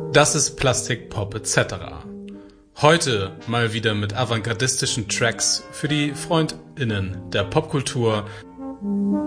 Das ist Plastik, Pop etc. Heute mal wieder mit avantgardistischen Tracks für die FreundInnen der Popkultur.